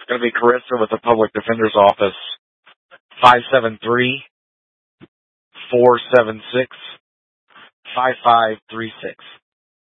It's going to be Carissa with the Public Defender's Office, 573-476-5536.